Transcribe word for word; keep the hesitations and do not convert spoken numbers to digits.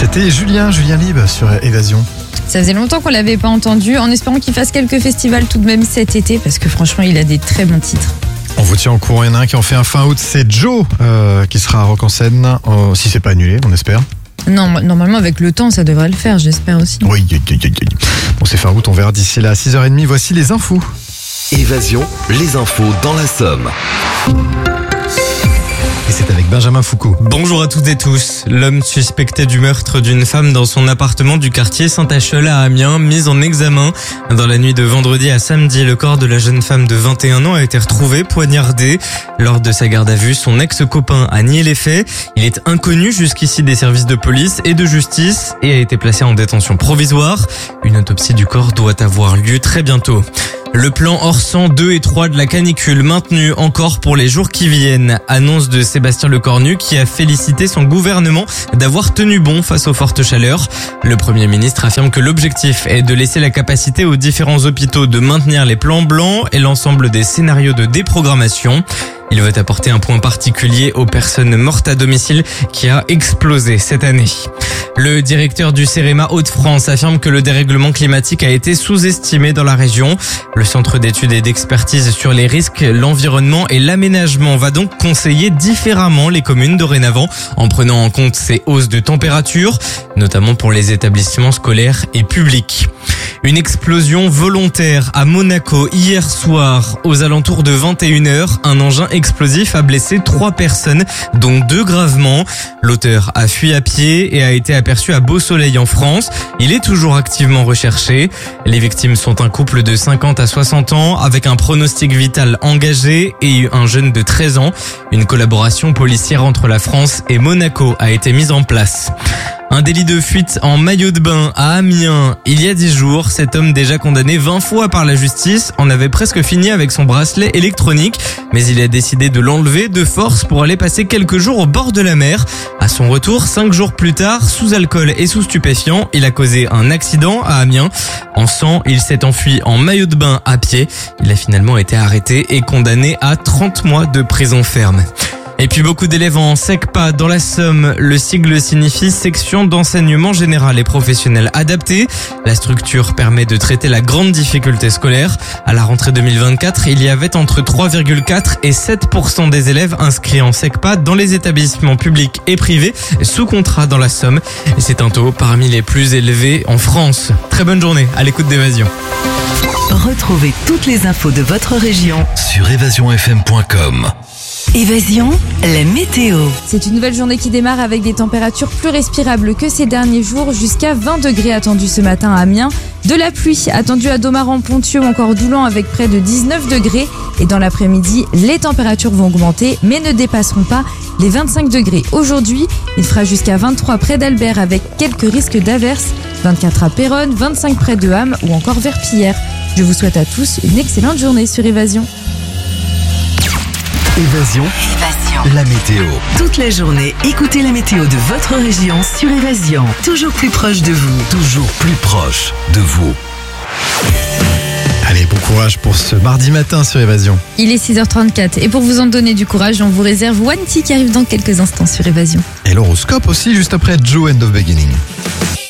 C'était Julien, Julien Libre sur Évasion. Ça faisait longtemps qu'on l'avait pas entendu, en espérant qu'il fasse quelques festivals tout de même cet été, parce que franchement, il a des très bons titres. On vous tient au courant, il y en a un qui en fait un fin août, c'est Joe euh, qui sera à Rock en scène, euh, si c'est pas annulé, on espère. Non, normalement avec le temps, ça devrait le faire, j'espère aussi. Oui, oui, oui, oui. Bon, c'est fin août, on verra d'ici là à six heures trente, voici les infos. Évasion, les infos dans la Somme. Et c'est avec Benjamin Foucault. Bonjour à toutes et tous. L'homme suspecté du meurtre d'une femme dans son appartement du quartier Saint-Achel à Amiens, mis en examen. Dans la nuit de vendredi à samedi, le corps de la jeune femme de vingt et un ans a été retrouvé poignardé. Lors de sa garde à vue, son ex-copain a nié les faits. Il est inconnu jusqu'ici des services de police et de justice et a été placé en détention provisoire. Une autopsie du corps doit avoir lieu très bientôt. Le plan Orsan deux et trois de la canicule maintenu encore pour les jours qui viennent. Annonce de Sébastien Lecornu qui a félicité son gouvernement d'avoir tenu bon face aux fortes chaleurs. Le Premier ministre affirme que l'objectif est de laisser la capacité aux différents hôpitaux de maintenir les plans blancs et l'ensemble des scénarios de déprogrammation. Il veut apporter un point particulier aux personnes mortes à domicile qui a explosé cette année. Le directeur du CEREMA Hauts-de-France affirme que le dérèglement climatique a été sous-estimé dans la région. Le centre d'études et d'expertise sur les risques, l'environnement et l'aménagement va donc conseiller différemment les communes dorénavant en prenant en compte ces hausses de température, notamment pour les établissements scolaires et publics. Une explosion volontaire à Monaco hier soir aux alentours de vingt et une heures. Un engin explosif a blessé trois personnes, dont deux gravement. L'auteur a fui à pied et a été aperçu à Beau-Soleil en France. Il est toujours activement recherché. Les victimes sont un couple de cinquante à soixante ans avec un pronostic vital engagé et un jeune de treize ans. Une collaboration policière entre la France et Monaco a été mise en place. Un délit de fuite en maillot de bain à Amiens. Il y a dix jours, cet homme déjà condamné vingt fois par la justice en avait presque fini avec son bracelet électronique. Mais il a décidé de l'enlever de force pour aller passer quelques jours au bord de la mer. À son retour, cinq jours plus tard, sous alcool et sous stupéfiants, il a causé un accident à Amiens. En sang, il s'est enfui en maillot de bain à pied. Il a finalement été arrêté et condamné à trente mois de prison ferme. Et puis beaucoup d'élèves en SECPA dans la Somme. Le sigle signifie section d'enseignement général et professionnel adapté. La structure permet de traiter la grande difficulté scolaire. À la rentrée deux mille vingt-quatre, il y avait entre trois virgule quatre et sept pour cent des élèves inscrits en SECPA dans les établissements publics et privés sous contrat dans la Somme. Et c'est un taux parmi les plus élevés en France. Très bonne journée à l'écoute d'Évasion. Retrouvez toutes les infos de votre région Sur évasion f m point com. Évasion, la météo. C'est une nouvelle journée qui démarre avec des températures plus respirables que ces derniers jours, jusqu'à vingt degrés attendus ce matin à Amiens. De la pluie attendue à Domaran, Pontieux ou encore Doulan avec près de dix-neuf degrés. Et dans l'après-midi, les températures vont augmenter mais ne dépasseront pas les vingt-cinq degrés. Aujourd'hui, il fera jusqu'à vingt-trois près d'Albert avec quelques risques d'averses, vingt-quatre à Péronne, vingt-cinq près de Ham ou encore Verpillière. Je vous souhaite à tous une excellente journée sur Évasion. Évasion, Évasion. la météo. Toute la journée, écoutez la météo de votre région sur Évasion. Toujours plus proche de vous. Toujours plus proche de vous. Allez, bon courage pour ce mardi matin sur Évasion. Il est six heures trente-quatre et pour vous en donner du courage, on vous réserve One T qui arrive dans quelques instants sur Évasion. Et l'horoscope aussi juste après Joe End of Beginning.